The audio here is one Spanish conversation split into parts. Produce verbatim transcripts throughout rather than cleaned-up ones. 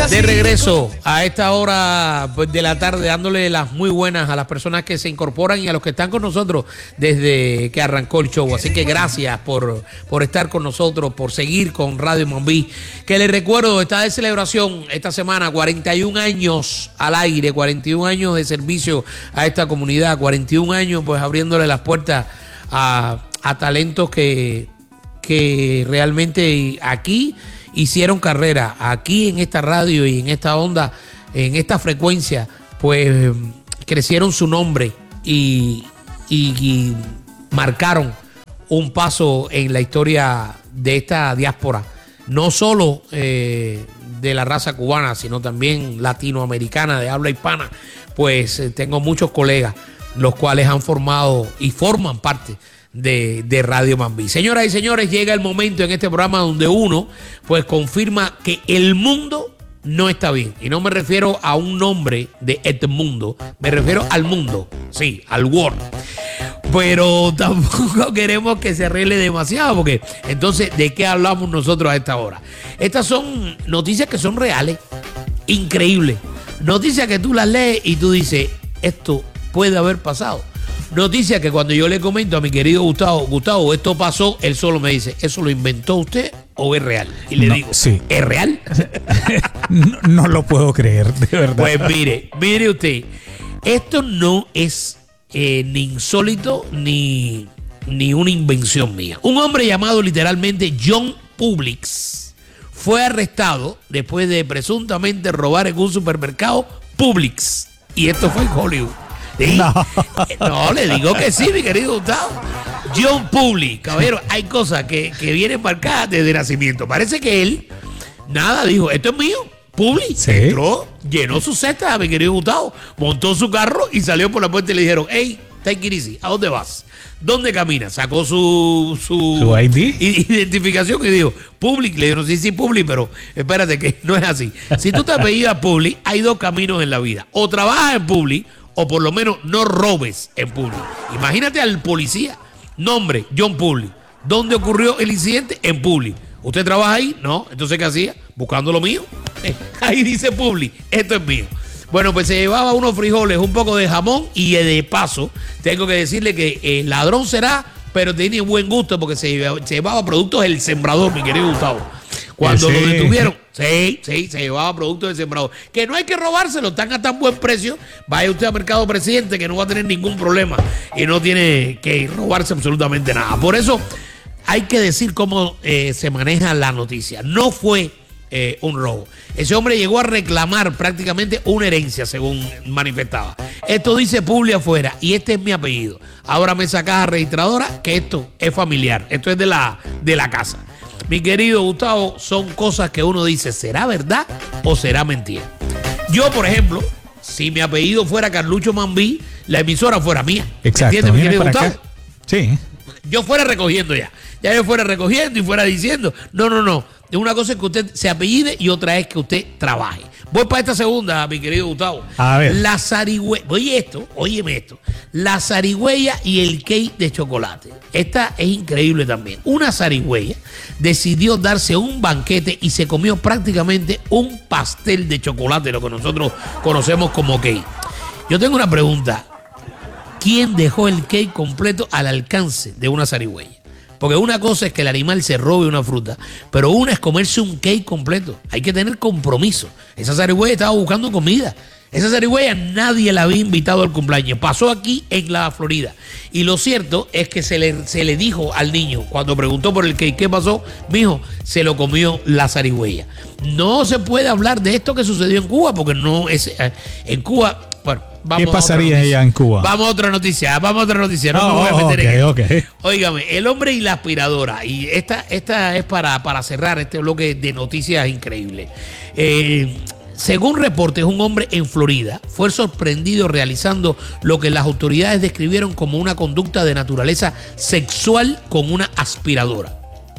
De regreso a esta hora pues, de la tarde, dándole las muy buenas a las personas que se incorporan y a los que están con nosotros desde que arrancó el show. Así que gracias por, por estar con nosotros, por seguir con Radio Mambí. Que les recuerdo, está de celebración esta semana, cuarenta y un años al aire, cuarenta y un años de servicio a esta comunidad, cuarenta y un años pues abriéndole las puertas a, a talentos que, que realmente aquí hicieron carrera, aquí en esta radio y en esta onda, en esta frecuencia, pues crecieron su nombre y, y, y marcaron un paso en la historia de esta diáspora, no solo eh, de la raza cubana, sino también latinoamericana, de habla hispana. Pues eh, tengo muchos colegas, los cuales han formado y forman parte De, de Radio Mambí. Señoras y señores, llega el momento en este programa donde uno pues confirma que el mundo no está bien. Y no me refiero a un nombre de Edmundo, me refiero al mundo, sí, al world. Pero tampoco queremos que se arregle demasiado, porque entonces, ¿de qué hablamos nosotros a esta hora? Estas son noticias que son reales, increíbles. Noticias que tú las lees y tú dices, esto puede haber pasado. Noticia que cuando yo le comento a mi querido Gustavo, Gustavo, esto pasó, él solo me dice, ¿eso lo inventó usted o es real? Y le no, digo, sí. ¿es real? no, no lo puedo creer, de verdad. Pues mire, mire usted, esto no es eh, ni insólito ni, ni una invención mía. Un hombre llamado literalmente John Publix fue arrestado después de presuntamente robar en un supermercado Publix. Y esto fue en Hollywood. ¿Sí? No. no, le digo que sí, mi querido Gustavo. John Publix, caballero, hay cosas que, que vienen marcadas desde nacimiento. Parece que él, nada, dijo, esto es mío. Publix, ¿sí? Entró, llenó su cesta, mi querido Gustavo, montó su carro y salió por la puerta y le dijeron, hey, take it easy, ¿a dónde vas? ¿Dónde camina? Sacó su, su, ¿Su I D? Identificación y dijo, Publix. Le dijeron, sí, sí, Publix, pero espérate que no es así. Si tú te apellidas Publix, hay dos caminos en la vida. O trabajas en Publix, o por lo menos no robes en Publix. Imagínate al policía, nombre, John Publix. ¿Dónde ocurrió el incidente? En Publix. ¿Usted trabaja ahí? No. Entonces, ¿qué hacía? Buscando lo mío. Eh, ahí dice Publix, esto es mío. Bueno, pues se llevaba unos frijoles, un poco de jamón y de paso, tengo que decirle que el ladrón será, pero tiene buen gusto porque se llevaba, se llevaba productos del sembrador, mi querido Gustavo. Cuando sí. lo detuvieron, sí, sí, se llevaba productos del sembrador. Que no hay que robárselo, están a tan buen precio. Vaya usted a Mercado Presidente que no va a tener ningún problema y no tiene que robarse absolutamente nada. Por eso hay que decir cómo eh, se maneja la noticia. No fue eh, un robo. Ese hombre llegó a reclamar prácticamente una herencia, según manifestaba. Esto dice Publi afuera y este es mi apellido. Ahora me esa caja registradora que esto es familiar. Esto es de la, de la casa. Mi querido Gustavo, son cosas que uno dice, ¿será verdad o será mentira? Yo, por ejemplo, si mi apellido fuera Carlucho Mambí, la emisora fuera mía. Exacto. ¿Entiendes, mi querido Gustavo? Acá. Sí. Yo fuera recogiendo ya. Ya yo fuera recogiendo y fuera diciendo, no, no, no. Una cosa es que usted se apellide y otra es que usted trabaje. Voy para esta segunda, mi querido Gustavo. A ver. La zarigüeya. Oye esto, óyeme esto. La zarigüeya y el cake de chocolate. Esta es increíble también. Una zarigüeya decidió darse un banquete y se comió prácticamente un pastel de chocolate, lo que nosotros conocemos como cake. Yo tengo una pregunta. ¿Quién dejó el cake completo al alcance de una zarigüeya? Porque una cosa es que el animal se robe una fruta, pero una es comerse un cake completo. Hay que tener compromiso. Esa zarigüeya estaba buscando comida. Esa zarigüeya nadie la había invitado al cumpleaños. Pasó aquí en la Florida. Y lo cierto es que se le, se le dijo al niño, cuando preguntó por el cake, ¿qué pasó? Mijo, se lo comió la zarigüeya. No se puede hablar de esto que sucedió en Cuba, porque no es... Eh, en Cuba... Bueno, vamos ¿qué pasaría allá en Cuba? Vamos a otra noticia, vamos a otra noticia. No, oh, me voy a meter okay, en okay. Óigame, el hombre y la aspiradora. Y esta, esta es para, para cerrar este bloque de noticias increíbles. Eh, según reportes, un hombre en Florida fue sorprendido realizando lo que las autoridades describieron como una conducta de naturaleza sexual con una aspiradora.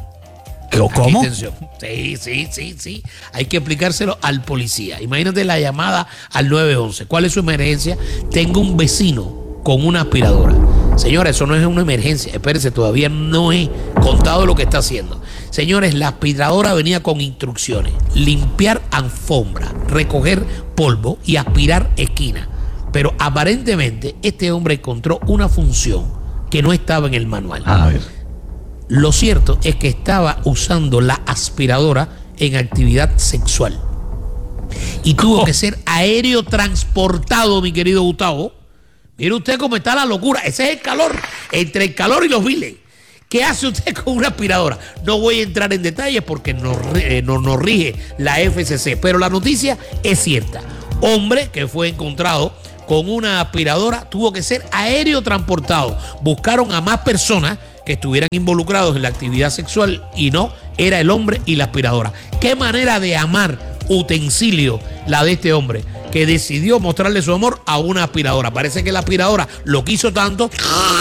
¿Cómo? Sí, sí, sí, sí. Hay que explicárselo al policía. Imagínate la llamada al nueve once. ¿Cuál es su emergencia? Tengo un vecino con una aspiradora. Señora, eso no es una emergencia. Espérese, todavía no es contado lo que está haciendo. Señores, la aspiradora venía con instrucciones: limpiar alfombra, recoger polvo y aspirar esquina. Pero aparentemente este hombre encontró una función que no estaba en el manual. A ver. Lo cierto es que estaba usando la aspiradora en actividad sexual y tuvo oh. que ser aéreo transportado, mi querido Gustavo. Mire usted cómo está la locura. Ese es el calor, entre el calor y los viles. ¿Qué hace usted con una aspiradora? No voy a entrar en detalles porque nos, eh, nos, nos rige la F C C, pero la noticia es cierta. Hombre que fue encontrado con una aspiradora tuvo que ser aéreo transportado. Buscaron a más personas que estuvieran involucrados en la actividad sexual y no, era el hombre y la aspiradora. Qué manera de amar utensilio la de este hombre, que decidió mostrarle su amor a una aspiradora. Parece que la aspiradora lo quiso tanto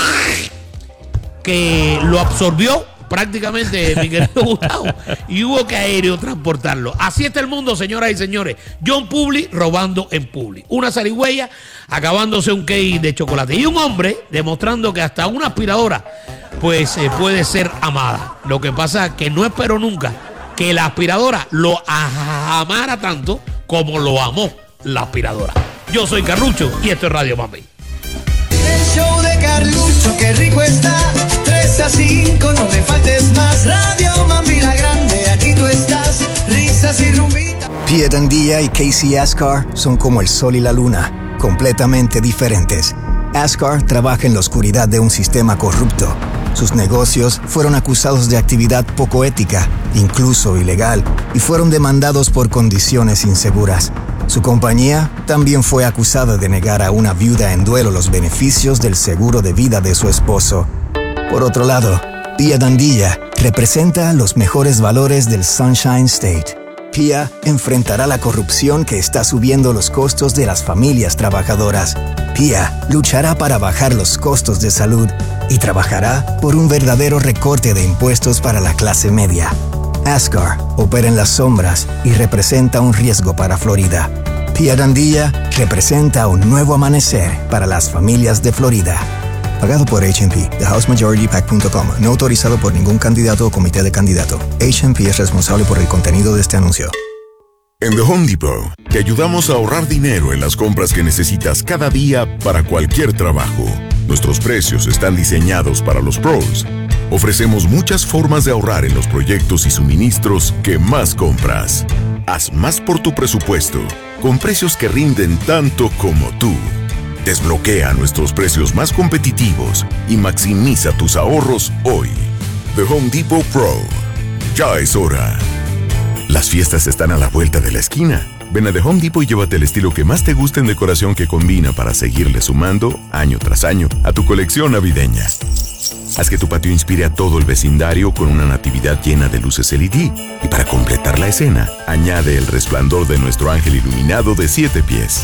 que lo absorbió prácticamente, mi querido Gustavo, y hubo que aéreo transportarlo. Así está el mundo, señoras y señores. John Publi robando en Publi. Una zarigüeya acabándose un cake de chocolate. Y un hombre demostrando que hasta una aspiradora pues eh, puede ser amada. Lo que pasa es que no espero nunca que la aspiradora lo amara tanto como lo amó la aspiradora. Yo soy Carlucho y esto es Radio Mami. El show de Carlucho, qué rico está. tres a cinco, no me faltes más. Radio Mami la grande, aquí tú estás. Risas y rumbita. Pia Dandilla y Casey Ascar son como el sol y la luna, completamente diferentes. Ascar trabaja en la oscuridad de un sistema corrupto. Sus negocios fueron acusados de actividad poco ética, incluso ilegal, y fueron demandados por condiciones inseguras. Su compañía también fue acusada de negar a una viuda en duelo los beneficios del seguro de vida de su esposo. Por otro lado, Pia Dandilla representa los mejores valores del Sunshine State. Pia enfrentará la corrupción que está subiendo los costos de las familias trabajadoras. Pia luchará para bajar los costos de salud y trabajará por un verdadero recorte de impuestos para la clase media. Ascar opera en las sombras y representa un riesgo para Florida. Pia Dandilla representa un nuevo amanecer para las familias de Florida. Pagado por H and P, The House Majority Pac punto com. No autorizado por ningún candidato o comité de candidato. H and P es responsable por el contenido de este anuncio. En The Home Depot, te ayudamos a ahorrar dinero en las compras que necesitas cada día para cualquier trabajo. Nuestros precios están diseñados para los pros. Ofrecemos muchas formas de ahorrar en los proyectos y suministros que más compras. Haz más por tu presupuesto, con precios que rinden tanto como tú. Desbloquea nuestros precios más competitivos y maximiza tus ahorros hoy. The Home Depot Pro. Ya es hora. Las fiestas están a la vuelta de la esquina. Ven a The Home Depot y llévate el estilo que más te gusta en decoración que combina para seguirle sumando, año tras año, a tu colección navideña. Haz que tu patio inspire a todo el vecindario con una natividad llena de luces L E D. Y para completar la escena, añade el resplandor de nuestro ángel iluminado de siete pies.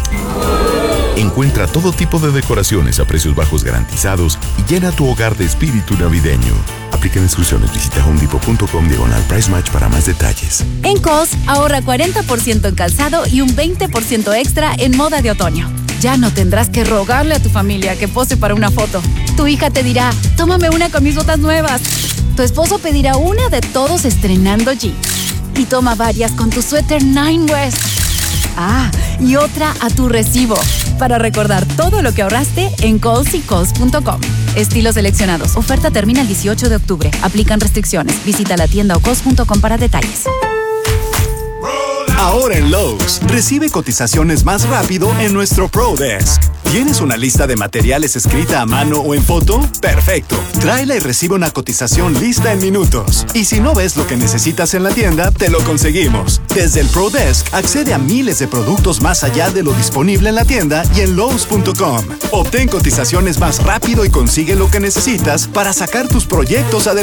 Encuentra todo tipo de decoraciones a precios bajos garantizados y llena tu hogar de espíritu navideño. Aplican exclusiones. Visita home depot punto com diagonal price match para más detalles. En Kohl's, ahorra cuarenta por ciento en calzado y un veinte por ciento extra en moda de otoño. Ya no tendrás que rogarle a tu familia que pose para una foto. Tu hija te dirá, tómame una con mis botas nuevas. Tu esposo pedirá una de todos estrenando jeans. Y toma varias con tu suéter Nine West. Ah, y otra a tu recibo. Para recordar todo lo que ahorraste en Kohl's y Kohl's punto com. Estilos seleccionados. Oferta termina el dieciocho de octubre. Aplican restricciones. Visita la tienda o Kohl's punto com para detalles. Ahora en Lowe's, recibe cotizaciones más rápido en nuestro Pro Desk. ¿Tienes una lista de materiales escrita a mano o en foto? ¡Perfecto! Tráela y recibe una cotización lista en minutos. Y si no ves lo que necesitas en la tienda, te lo conseguimos. Desde el Pro Desk, accede a miles de productos más allá de lo disponible en la tienda y en Lowe's punto com. Obtén cotizaciones más rápido y consigue lo que necesitas para sacar tus proyectos adelante.